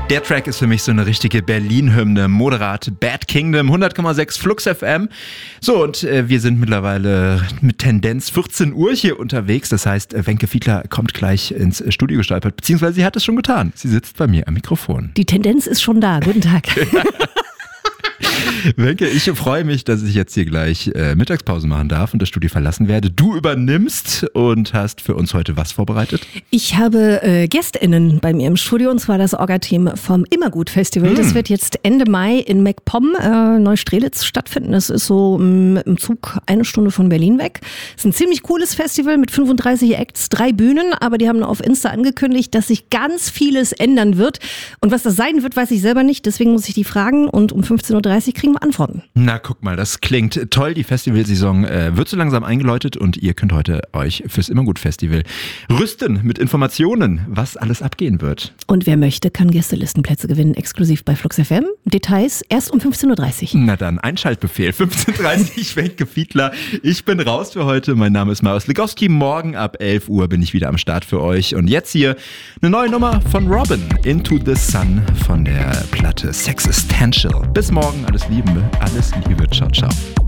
Der Track ist für mich so eine richtige Berlin-Hymne, moderat Bad Kingdom, 100,6 Flux FM. So, und wir sind mittlerweile mit Tendenz 14 Uhr hier unterwegs. Das heißt, Wenke Fiedler kommt gleich ins Studio gestolpert, beziehungsweise sie hat es schon getan. Sie sitzt bei mir am Mikrofon. Die Tendenz ist schon da. Guten Tag. Wenke, ich freue mich, dass ich jetzt hier gleich Mittagspause machen darf und das Studio verlassen werde. Du übernimmst und hast für uns heute was vorbereitet? Ich habe GästInnen bei mir im Studio, und zwar das Orga-Team vom Immergut-Festival. Das wird jetzt Ende Mai in MacPom, Neustrelitz stattfinden. Das ist so im Zug 1 Stunde von Berlin weg. Das ist ein ziemlich cooles Festival mit 35 Acts, 3 Bühnen, aber die haben auf Insta angekündigt, dass sich ganz vieles ändern wird. Und was das sein wird, weiß ich selber nicht. Deswegen muss ich die fragen und um 15.30 Uhr kriegen wir Antworten. Na, guck mal, das klingt toll. Die Festivalsaison wird so langsam eingeläutet und ihr könnt heute euch fürs Immergut-Festival rüsten mit Informationen, was alles abgehen wird. Und wer möchte, kann Gästelistenplätze gewinnen, exklusiv bei Flux FM. Details erst um 15.30 Uhr. Na dann, Einschaltbefehl, 15.30 Uhr, Wenke Fiedler. Ich bin raus für heute. Mein Name ist Marius Legowski. Morgen ab 11 Uhr bin ich wieder am Start für euch. Und jetzt hier eine neue Nummer von Robin, Into the Sun von der Platte Sexistential. Bis morgen, alles Liebe, ciao, ciao.